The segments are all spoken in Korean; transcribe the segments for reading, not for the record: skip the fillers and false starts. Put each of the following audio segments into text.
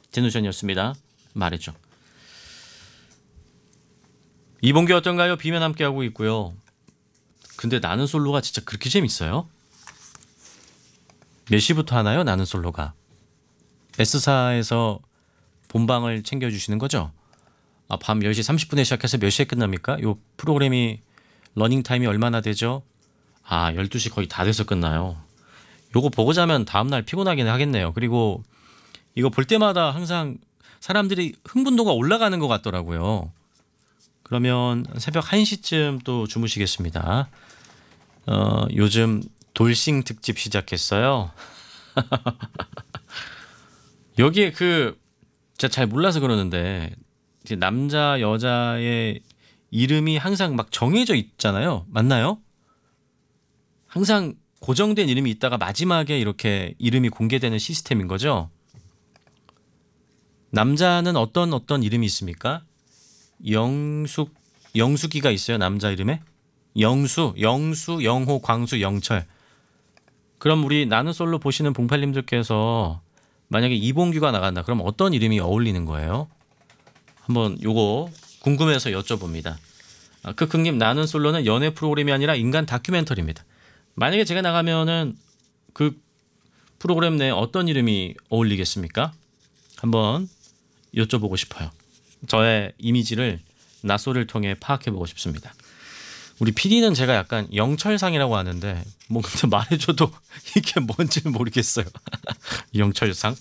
제노션이었습니다. 말했죠. 이봉규 어떤가요? 비면 함께하고 있고요. 근데 나는 솔로가 진짜 그렇게 재밌어요? 몇 시부터 하나요? 나는 솔로가. S사에서 본방을 챙겨주시는 거죠? 밤 10시 30분에 시작해서 몇 시에 끝납니까? 요 프로그램이 러닝타임이 얼마나 되죠? 12시 거의 다 돼서 끝나요. 요거 보고 자면 다음날 피곤하긴 하겠네요. 그리고 이거 볼 때마다 항상 사람들이 흥분도가 올라가는 것 같더라고요. 그러면 새벽 1시쯤 또 주무시겠습니다. 요즘 돌싱 특집 시작했어요. 여기에 제가 잘 몰라서 그러는데 남자 여자의 이름이 항상 막 정해져 있잖아요. 맞나요? 항상 고정된 이름이 있다가 마지막에 이렇게 이름이 공개되는 시스템인 거죠. 남자는 어떤 이름이 있습니까? 영숙이가 있어요. 남자 이름에 영수, 영호, 광수, 영철. 그럼 우리 나는 솔로 보시는 봉팔님들께서 만약에 이봉규가 나간다. 그럼 어떤 이름이 어울리는 거예요? 한번 요거 궁금해서 여쭤봅니다. 크크님, 나는 솔로는 연애 프로그램이 아니라 인간 다큐멘터리입니다. 만약에 제가 나가면은 그 프로그램 내에 어떤 이름이 어울리겠습니까? 한번 여쭤보고 싶어요. 저의 이미지를 나솔을 통해 파악해보고 싶습니다. 우리 PD는 제가 약간 영철상이라고 하는데 뭐 근데 말해줘도 이게 뭔지 모르겠어요. 영철상?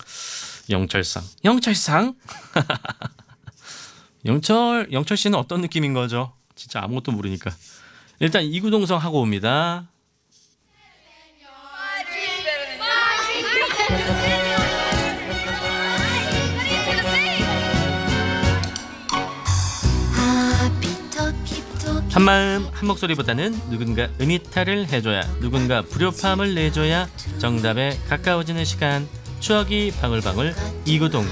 영철 씨는 어떤 느낌인 거죠? 진짜 아무것도 모르니까. 일단 이구동성 하고 옵니다. 한마음 한목소리보다는 누군가 음이탈을 해줘야, 누군가 불효팜을 내줘야 정답에 가까워지는 시간. 추억이 방울방울 이구동성.